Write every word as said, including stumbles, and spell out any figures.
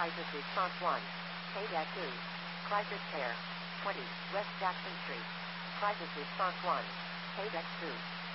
Crisis Response one. K two. Crisis Care. twenty. West Jackson Street. Crisis Response one. K two.